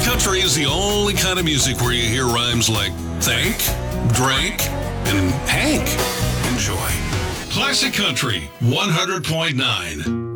country is the only kind of music where you hear rhymes like thank, drank, and Hank. Enjoy. Classic Country 100.9.